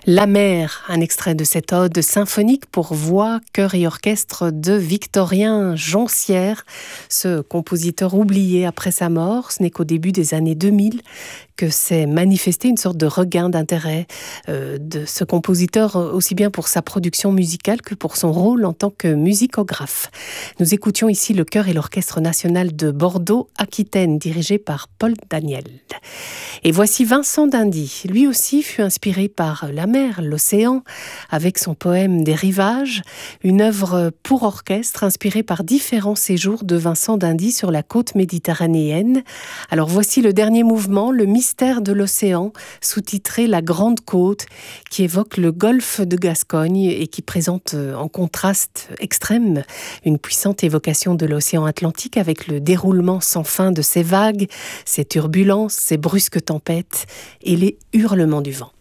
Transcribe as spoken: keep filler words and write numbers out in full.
La mer, un extrait de cette ode symphonique pour voix, chœur et orchestre de Victorien Joncière, ce compositeur oublié après sa mort. Ce n'est qu'au début des années deux mille que s'est manifesté une sorte de regain d'intérêt euh, de ce compositeur, aussi bien pour sa production musicale que pour son rôle en tant que musicographe. Nous écoutions ici le chœur et l'orchestre national de Bordeaux-Aquitaine, dirigé par Paul Daniel. Et voici Vincent d'Indy. Lui aussi fut inspiré par la mer, l'océan, avec son poème Des rivages, une œuvre pour orchestre inspirée par différents séjours de Vincent d'Indy sur la côte méditerranéenne. Alors voici le dernier mouvement, le mystère de l'océan, sous-titré La Grande Côte, qui évoque le golfe de Gascogne et qui présente en contraste extrême une puissante évocation de l'océan Atlantique avec le déroulement sans fin de ses vagues, ses turbulences, ses brusques tempêtes et les hurlements du vent.